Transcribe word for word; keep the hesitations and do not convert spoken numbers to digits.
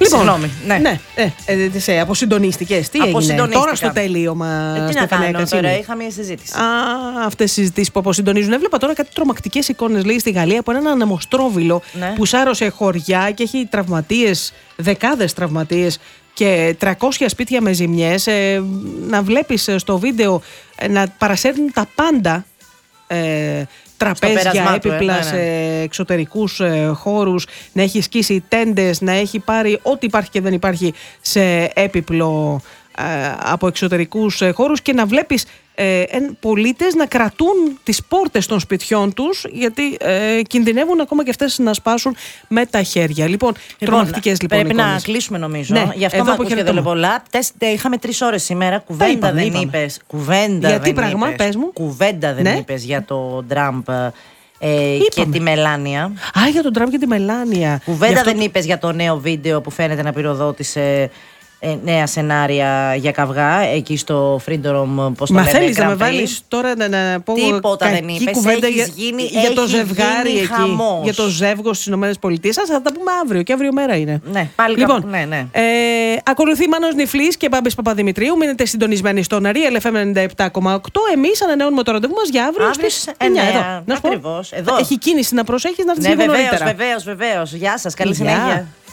Λοιπόν, Συγγνώμη. Ναι. ναι ε, ε, ε, σε αποσυντονίστηκες. Τι έγινε τώρα στο τελείωμα, ε, τι Στεφανία να κάνω Κατσίνη? τώρα, είχα μια συζήτηση. Α, αυτές οι συζητήσεις που αποσυντονίζουν. Έβλεπα τώρα κάτι τρομακτικές εικόνες, λέει, στη Γαλλία από έναν ανεμοστρόβιλο Ναι. που σάρωσε χωριά και έχει τραυματίες, δεκάδες τραυματίες και τριακόσια σπίτια με ζημιές. Ε, να βλέπεις στο βίντεο ε, να παρασέρνουν τα πάντα. Ε, τραπέζια, έπιπλα ε, ναι, ναι. σε εξωτερικούς ε, χώρους, να έχει σκίσει τέντες, να έχει πάρει ό,τι υπάρχει και δεν υπάρχει σε έπιπλο ε, από εξωτερικούς ε, χώρους και να βλέπεις ε, ε, πολίτες να κρατούν τις πόρτες των σπιτιών τους γιατί ε, κινδυνεύουν ακόμα και αυτές να σπάσουν με τα χέρια. Λοιπόν, λοιπόν τρομακτικές λοιπόν πρέπει εικόνες. να κλείσουμε νομίζω. Ναι, γι' αυτό εδώ με ακούς και δεν πολλά. Είχαμε τρεις ώρες σήμερα. Κουβέντα είπαμε, δεν είπαμε. είπες. Κουβέντα Γιατί δεν πράγμα, είπες. πες μου. Κουβέντα δεν Ναι. είπες για το Τραμπ ε, και τη Μελάνια. Α, για τον Τραμπ και τη Μελάνια. Κουβέντα αυτό... δεν είπες για το νέο βίντεο που φαίνεται να πυροδότησε ε, νέα σενάρια για καυγά εκεί στο Freedom. Πώς το Μα λένε, θέλεις να με Grand Prix. βάλεις τώρα να, να πω Τίποτα δεν κακή είπες. κουβέντα Έχεις για, γίνει, για το έχει ζευγάρι γίνει εκεί. χαμός. Για το ζεύγος στις ΗΠΑ. Ας θα τα πούμε αύριο και αύριο μέρα είναι. Ναι, πάλι λοιπόν, κάπου, ναι, ναι. Ε, ακολουθεί Μάνος Νιφλής και Μπάμπης Παπαδημητρίου. Μείνετε συντονισμένοι στον Real εφ εμ ενενήντα επτά κόμμα οκτώ. Εμείς ανανεώνουμε το ραντεβού μας για αύριο, αύριο στις εννιά. Εδώ. Να σου πω, Ακριβώς, εδώ. Έχει κίνηση να προσέχεις να έρθεις Ναι, λίγο βεβαίως, νωρίτερα. βεβαίως, βεβαίως. Γεια σας, καλή Γεια. συνέχεια.